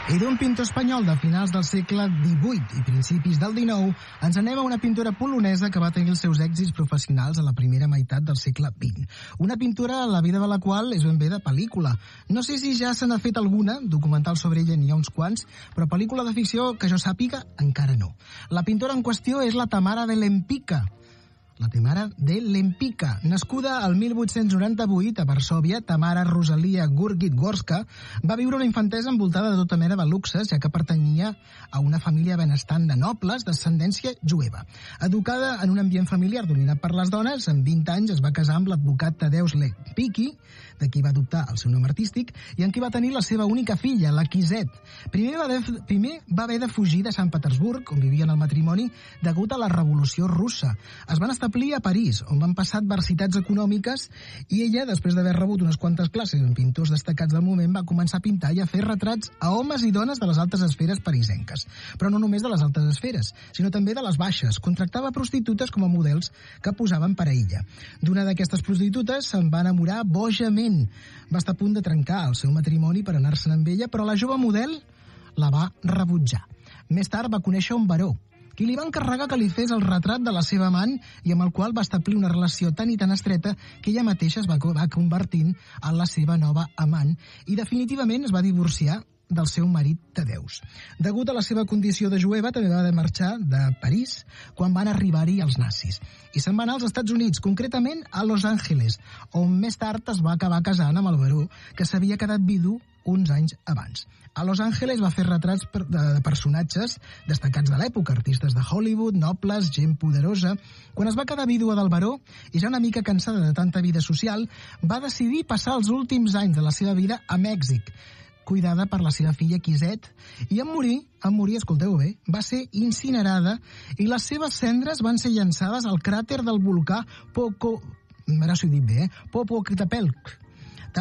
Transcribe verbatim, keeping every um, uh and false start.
I d'un pintor espanyol de finals del segle divuit i principis del dinou ens anem a una pintora polonesa que va tenir els seus èxits professionals a la primera meitat del segle vint. Una pintura la vida de la qual és ben bé de pel·lícula. No sé si ja se n'ha fet alguna, documental sobre ella n'hi ha uns quants, però pel·lícula de ficció que jo sàpiga encara no. La pintora en qüestió és la Tamara de Lempicka, la Tamara de Lempicka. Nascuda al mil vuit-cents noranta-vuit a Varsòvia, Tamara Rosalia Gurgit-Gorska va viure una infantesa envoltada de tota mena de luxes, ja que pertanyia a una família benestant de nobles d'ascendència jueva. Educada en un ambient familiar dominat per les dones, amb vint anys es va casar amb l'advocat Tadeusz Lempicki, de qui va adoptar el seu nom artístic, i en qui va tenir la seva única filla, la Kizet. Primer va, de, primer va haver de fugir de Sant Petersburg, on vivien el matrimoni, degut a la Revolució Russa. Es van establir a París, on van passar adversitats econòmiques, i ella, després d'haver rebut unes quantes classes amb pintors destacats del moment, va començar a pintar i a fer retrats a homes i dones de les altes esferes parisenques. Però no només de les altes esferes, sinó també de les baixes. Contractava prostitutes com a models que posaven per a ella. D'una d'aquestes prostitutes se'n va enamorar bojament. Va estar a punt de trencar el seu matrimoni per anar-se'n amb ella, però la jove model la va rebutjar. Més tard va conèixer un baró, qui li va encarregar que li fes el retrat de la seva amant i amb el qual va establir una relació tan i tan estreta que ella mateixa es va, va convertint en la seva nova amant i definitivament es va divorciar del seu marit Tadeusz. Degut a la seva condició de jueva, també va haver de marxar de París quan van arribar-hi els nazis. I se'n va anar als Estats Units, concretament a Los Angeles, on més tard es va acabar casant amb el baró, que s'havia quedat vidu uns anys abans. A Los Angeles va fer retrats de personatges destacats de l'època, artistes de Hollywood, nobles, gent poderosa. Quan es va quedar vídua del baró, i ja una mica cansada de tanta vida social, va decidir passar els últims anys de la seva vida a Mèxic, cuidada per la seva filla Kizet, i en morir, en morir, escolteu bé, va ser incinerada i les seves cendres van ser llançades al cràter del volcà Poco... Ara s'ho he dit bé, eh? Popocatépetl,